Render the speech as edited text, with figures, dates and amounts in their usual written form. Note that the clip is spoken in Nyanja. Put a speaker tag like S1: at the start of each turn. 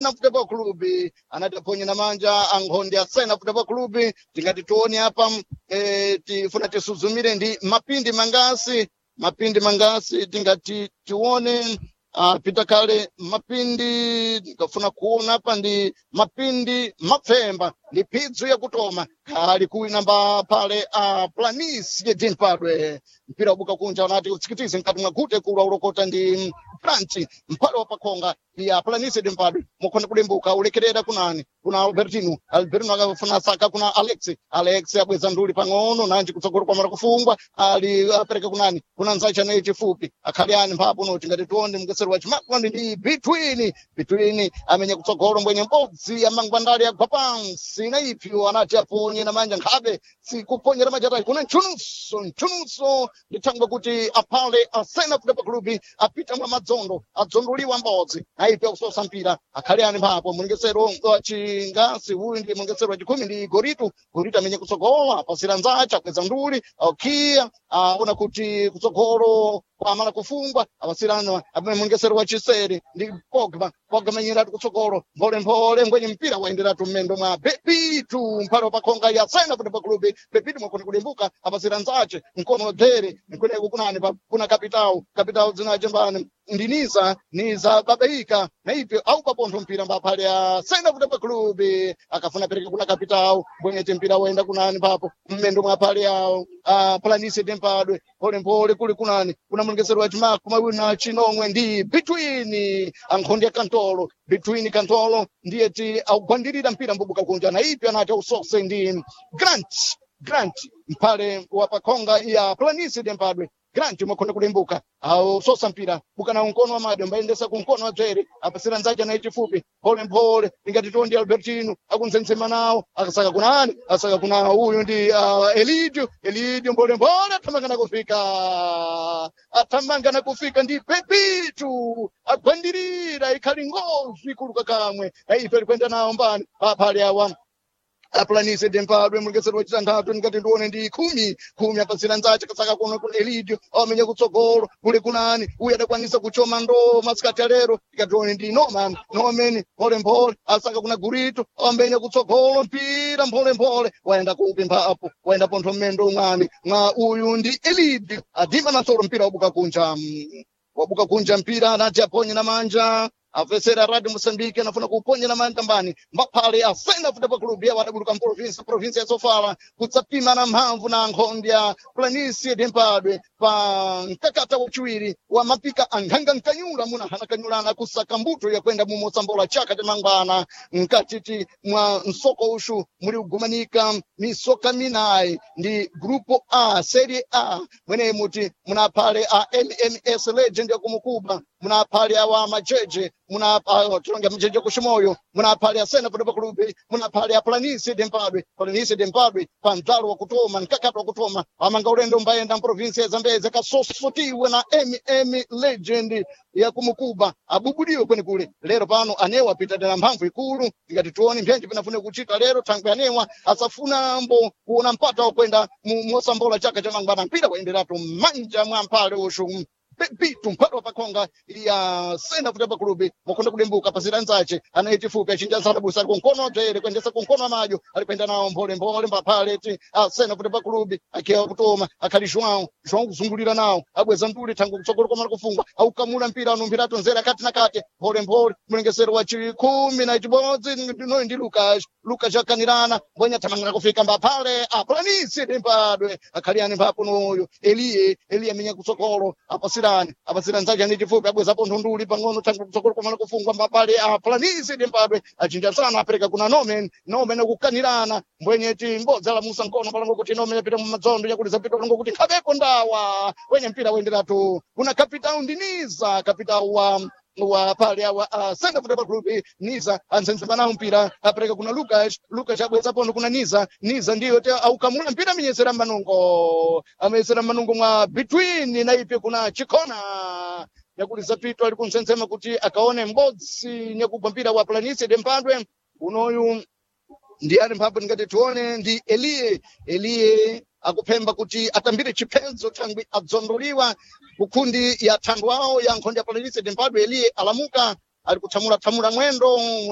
S1: Football Club anatiponya na manja ankhonde ya Sena Football Club. Tingati tuone hapa tifuna tisuzumire ndi mapindi mangasi tingati tuone pita kale mapindi tikafuna kuona hapa ndi mapindi mapfemba ndi pizzo ya kutoma kali kuinamba pale Planície de Mpadwe mpira wabuka kunja wanati utsikitize mkati mwa gute kula urokota ndi Franci mpale wa pakonga ya Planície de Mpadwe mukona kudembuka ulekerera kunani kuna Albertino akafuna saka kuna Alex abweza nduli pang'ono nanji kutsogolo kwa mara kufungwa ali apereka kunani kuna nzacha naye chifupi akhaliani mpapo no tingati tuone mgesero wa chimakwandi ndi between amenya kutsogolo mbwenye mbodzi ya mangwandali ya gwapansi na ipyo anati aponye na manja nkhabe sikuponyera majata kuna nchunuso ndithangwa kuti apale Sena Football Club apita mwa madzondo adzondoliwa mbodzi na ipyo kusosa mpira akhaliani mpapo mungesero chingasi uyu ndi mungesero wa chikhumi ndi Gorito amenye kutsogola pasira nzacha kweza nduli aukia una kuti kutsogolo kwamala kufungwa apasirana amene mungesero wa chiseri ndi Pogba amenyera kutsogolo mphole mbwenye mpira waenderatu mmendo mwa Bebitu mphalo pakonga ya Sena Football Club. Bebitu mwakona kudembuka apasira nzache mkono dhere mkweneko kunani kuna Capital zinache mbani ndiniza babaika na hivyo au papontho mpira mbapale ya Sena Football Club akafuna pereke kuna Capital mbwenye mpira waenda kunani papo mmendo mwapale ya Planície de Mpadwe pole kuli kunani kuna mungesero wa chimaku mawiri na chinomwe ndi between ankhonde ya Kantolo ndiye ti augwandirira mpira mbubuka kunja na hivyo anati usose ndi Grant mpale wa pakonga ya Planície de Mpadwe Grant mwakonda kudembuka au sosa mpira bukana unkono wa madi mbaendesa kunkono wa dzere apasira nzaja na chifupi pole ingati tondi Albertino akunzensema nawo akasaka kunani asaka kuna uyu ndi Elidio mbole atamangana kufika ndi Bebitu agwandirira ikhali ngozi kuluka kamwe ife kwenda nawo mbani pale awa Planície de Mpadwe mungesero wa chitandatu ngati ndione ndi khumi apasira nzache kasaka kuno kuna Elidio amenya kutsogolo kule kunani uyu adakwanisa kuchoma ndo masikati alero ikatione ndi Norman pole asaka kuna Gorito amenya kutsogolo mpira pole waenda kupi mpapo waenda pontho mmendo mwani mwa uyu ndi Elidio adima nasoro mpira wabuka kunja mpira anati aponye na manja afesera Radio Mozambique anafuna kuponya na manja mbani mbapale ya Sena Football Club ya wadabuluka province ya Sofala kutsapima na mphamvu na nkhonde ya Planície de Mpadwe pa mkakata wachiwiri wa mapika anghanga nkanyula muna hana kanyulana kusaka mbuto ya kwenda mumotsambola chaka temangwana mkatiti mwa msoko ushu muli ugumanika misoka minayi ndi Grupo A Serie A mwene muti muna pale a MMS Legend ya kumukuba muna pale awa majeje muna tulonga mjeje kushimoyo muna pale ya Sena Football Club muna pale ya Planície de Mpadwe pa mtalo wa kutoma mkakata wa kutoma amanga ulendo mbaenda province ya Zambezi kasosotiwe na Legend ya kumukuba abubudiwe kweni kule lero pano anewa pita na mphamvu ikulu ngati tuone mphenje pinafune kuchita lero tangu anewa asafuna mbo kuona mpata wa kwenda musambola chaka cha mangwana mpira waenderatu manja mwa mpale ushu Bebitu mpalo pakonga ya Sena Football Club mwakonda kudembuka pasira nzache anaiti fupi achinja zarabusa ali kunkono dzere kuendesa kunkono amajo alipenda nawo mbole mbapale ti Sena Football Club akiwa kutoma akali João kuzungulira nawo abweza nduli tangu kutsogolo kwa mara kufungwa aukamula mpira anumbiratu nzera kati na kati mbole mlengesero wa chikhumi na chibodzi ndino ndi Lucas akanirana mbonya tamangana kufika mbapale Planície de Mpadwe akhaliani mpapo noyo Elie amenya kutsogolo apasira nzaja ndi chifupi abweza pontho nduli pang'ono tangu kutsogolo kwa mara kufungwa mbapale Planície de Mpadwe achinja sana apereka kuna Norman akukanirana mbwenye ti mbodza la musa nkono palango kuti Norman apita mu madzondo yakuliza pita palango kuti nkhabeko ndawa wenye mpira wenderatu kuna Capital ndiniza Capital wa pale wa Sena Football Club Niza ansensema nawo mpira apereka kuna Lucas abweza pono kuna Niza ndiyo te aukamula mpira amenyesera manungo mwa between na ipe kuna Chikona yakuliza pito ali kunsensema kuti akaone mbodzi nyakubva mpira wa Planície de Mpadwe unoyu ndi ali mphamvu ngati tuone ndi Elie akupemba kuti atambire chipenzo changwi adzondoliwa kukundi ya thandwawo ya nkhonde ya Planície de Mpadwe Elie alamuka ali kuthamula mwendo